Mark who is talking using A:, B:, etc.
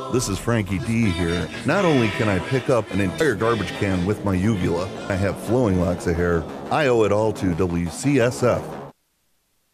A: This is Frankie D here. Not only can I pick up an entire garbage can with my uvula, I have flowing locks of hair. I owe it all to WCSF.